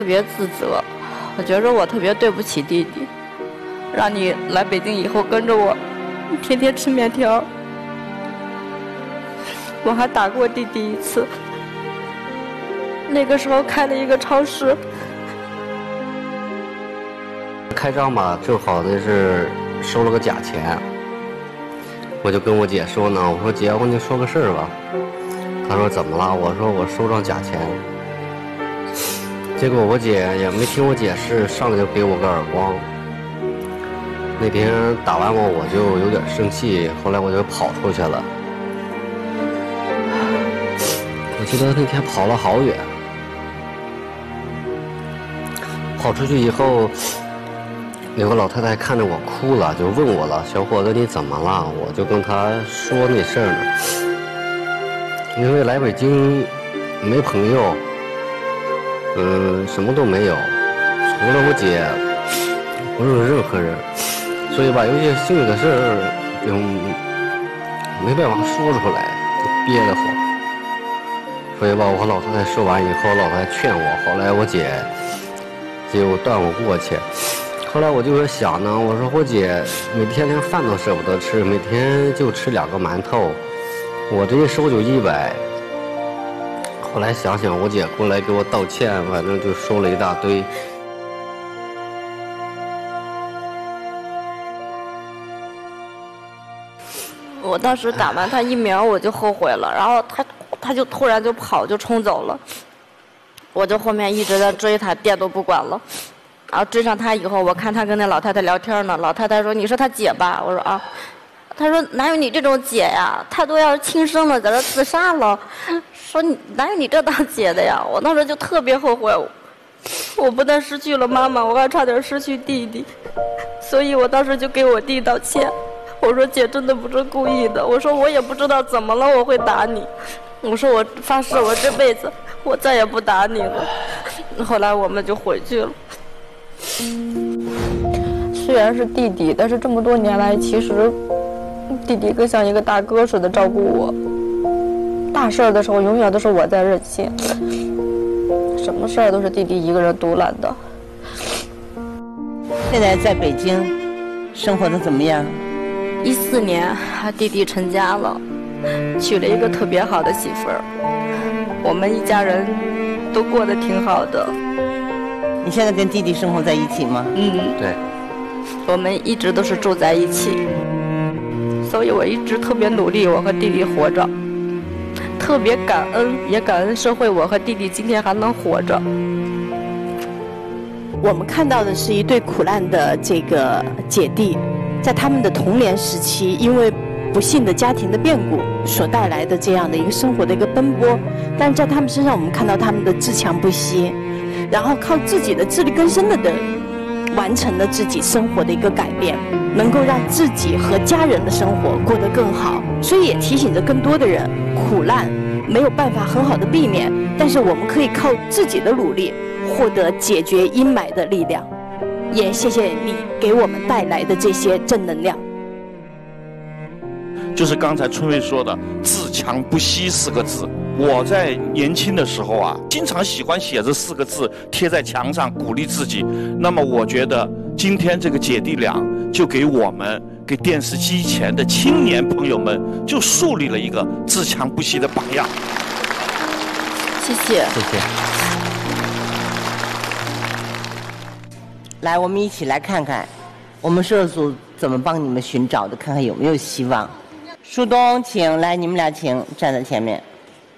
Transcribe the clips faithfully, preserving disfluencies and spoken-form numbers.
特别自责，我觉着我特别对不起弟弟，让你来北京以后跟着我，天天吃面条。我还打过弟弟一次，那个时候开了一个超市。 开张吧，正好的是收了个假钱，我就跟我姐说呢，我说姐，我跟你说个事儿吧。她说怎么了？我说我收张假钱。结果我姐也没听我解释，上来就给我个耳光。那天打完我，我就有点生气，后来我就跑出去了。我记得那天跑了好远，跑出去以后，有个老太太看着我哭了，就问我了：“小伙子，你怎么了？”我就跟她说那事儿呢，因为来北京没朋友。嗯，什么都没有，除了我姐，不认识任何人，所以吧，有些心里的事儿就没办法说出来，憋得慌。所以吧，我和老太太说完以后，老太太劝我，后来我姐就带我过去。后来我就在想呢，我说我姐每天连饭都舍不得吃，每天就吃两个馒头，我这一收就一百。后来想想，我姐过来给我道歉，反正就说了一大堆。 我当时打完他疫苗，我就后悔了，然后他他就突然就跑就冲走了，我就后面一直在追他，电都不管了。然后追上他以后，我看他跟那老太太聊天呢，老太太说：“你是他姐吧？”我说：“啊。”他说：“哪有你这种姐呀？他都要轻生了，在这自杀了。”说你哪有你这当姐的呀？我当时就特别后悔，我不但失去了妈妈，我还差点失去弟弟，所以我当时就给我弟道歉。我说姐真的不是故意的，我说我也不知道怎么了我会打你，我说我发誓我这辈子我再也不打你了。后来我们就回去了。虽然是弟弟，但是这么多年来，其实弟弟更像一个大哥似的照顾我。大事儿的时候，永远都是我在任性，什么事儿都是弟弟一个人独揽的。 现在在北京生活的怎么样？ 一四年，弟弟成家了，娶了一个特别好的媳妇儿，我们一家人都过得挺好的。 你现在跟弟弟生活在一起吗？ 嗯， 对， 我们一直都是住在一起，所以我一直特别努力，我和弟弟活着。特别感恩，也感恩社会，我和弟弟今天还能活着。 我们看到的是一对苦难的这个姐弟，在他们的童年时期，因为不幸的家庭的变故所带来的这样的一个生活的一个奔波，但是在他们身上，我们看到他们的自强不息，然后靠自己的自力更生的的完成了自己生活的一个改变，能够让自己和家人的生活过得更好。所以也提醒着更多的人，苦难没有办法很好的避免，但是我们可以靠自己的努力获得解决阴霾的力量。也谢谢你给我们带来的这些正能量。 就是刚才春薇说的“自强不息”四个字。我在年轻的时候啊，经常喜欢写这四个字贴在墙上鼓励自己。那么我觉得今天这个姐弟俩就给我们给电视机前的青年朋友们就树立了一个自强不息的榜样。 谢谢， 谢谢。 来，我们一起来看看我们摄组怎么帮你们寻找的，看看有没有希望。树东，请来，你们俩请站在前面。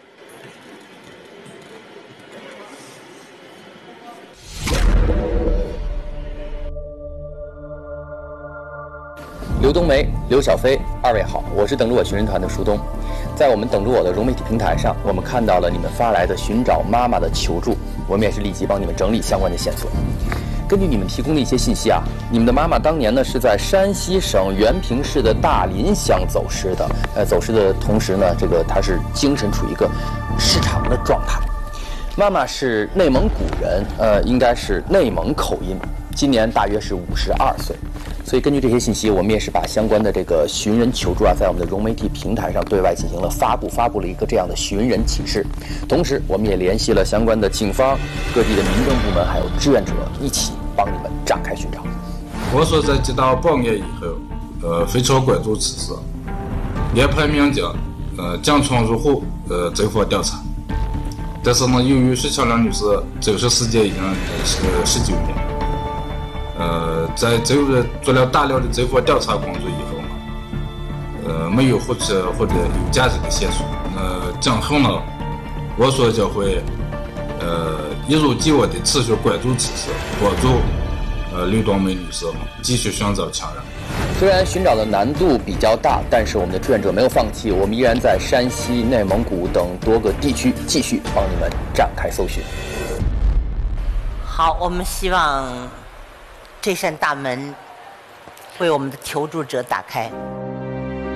刘冬梅、刘小飞，二位好，我是等着我寻人团的舒东。在我们等着我的融媒体平台上，我们看到了你们发来的寻找妈妈的求助，我们也是立即帮你们整理相关的线索。根据你们提供的一些信息啊，你们的妈妈当年呢是在山西省原平市的大林乡走失的。呃，走失的同时呢，这个她是精神处于一个失常的状态。妈妈是内蒙古人，呃，应该是内蒙口音，今年大约是五十二岁。 所以根据这些信息，我们也是把相关的这个寻人求助啊，在我们的融媒体平台上对外进行了发布，发布了一个这样的寻人启事。同时，我们也联系了相关的警方、各地的民政部门，还有志愿者，一起帮你们展开寻找。 我所在接到报案以后，呃，非常关注此事，连派民警，呃，进村入户，呃，走访调查。但是呢，由于徐巧亮女士走失时间已经是十九年，呃，在走入做了大量的走访调查工作以后呢，呃，没有获取或者有价值的线索。那今后呢，我所将会，呃，一如既往的持续关注此事，帮助呃刘冬梅女士继续寻找亲人。 虽然寻找的难度比较大，但是我们的志愿者没有放弃，我们依然在山西、内蒙古等多个地区继续帮你们展开搜寻。 好，我们希望这扇大门为我们的求助者打开。